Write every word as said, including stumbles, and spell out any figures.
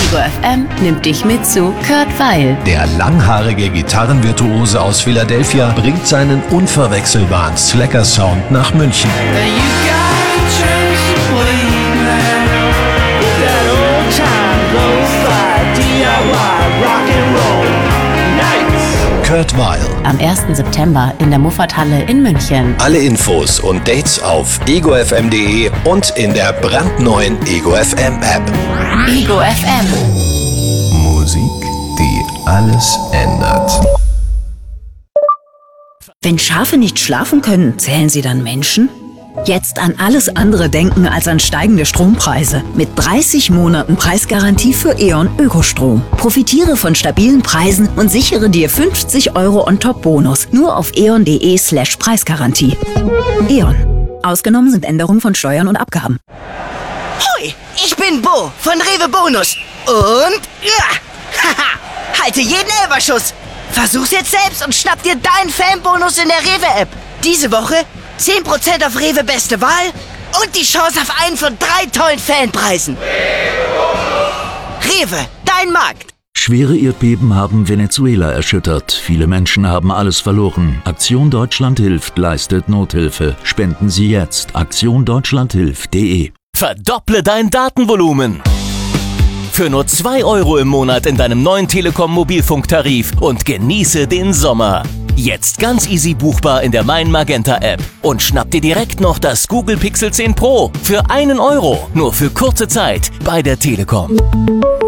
Ego F M nimmt dich mit zu Kurt Weil. Der langhaarige Gitarrenvirtuose aus Philadelphia bringt seinen unverwechselbaren Slacker-Sound nach München. Kurt Weil. Am ersten September in der Muffathalle in München. Alle Infos und Dates auf ego f m punkt d e und in der brandneuen Ego F M App. Ego F M. Musik, die alles ändert. Wenn Schafe nicht schlafen können, zählen sie dann Menschen? Jetzt an alles andere denken als an steigende Strompreise. Mit dreißig Monaten Preisgarantie für E.ON Ökostrom. Profitiere von stabilen Preisen und sichere dir fünfzig Euro On-Top-Bonus. Nur auf eon.de slash Preisgarantie. E.ON. Ausgenommen sind Änderungen von Steuern und Abgaben. Hoi, ich bin Bo von Rewe Bonus. Und ja, haha, halte jeden Elberschuss. Versuch's jetzt selbst und schnapp dir deinen Fanbonus in der Rewe-App. Diese Woche zehn Prozent auf Rewe Beste Wahl und die Chance auf einen von drei tollen Fanpreisen. Rewe, dein Markt. Schwere Erdbeben haben Venezuela erschüttert. Viele Menschen haben alles verloren. Aktion Deutschland hilft, leistet Nothilfe. Spenden Sie jetzt. aktion deutschland hilft punkt de. Verdopple dein Datenvolumen. Für nur zwei Euro im Monat in deinem neuen Telekom-Mobilfunktarif und genieße den Sommer. Jetzt ganz easy buchbar in der Mein Magenta App. Und schnapp dir direkt noch das Google Pixel zehn Pro für einen Euro. Nur für kurze Zeit bei der Telekom.